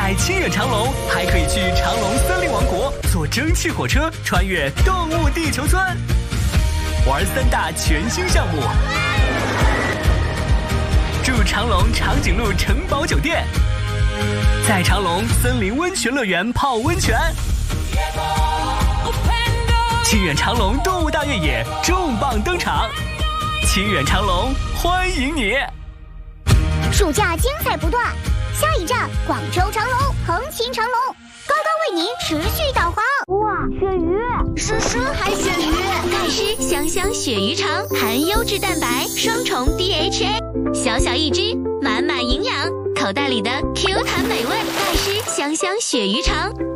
在清远长隆还可以去长隆森林王国坐蒸汽火车穿越动物地球村，玩3大全新项目。住长隆长颈鹿城堡酒店，在长隆森林温泉乐园泡温泉。清远长隆动物大越野重磅登场，清远长隆欢迎你！ 暑假精彩不断，下一站广州长隆，横琴长隆，高高为您持续导航。哇，鳕鱼，是深海鳕鱼， 盖诗香香鳕鱼肠，含优质蛋白，双重 DHA， 小小一只，满满营养，口袋里的 Q 弹美味。盖诗香香鳕鱼肠。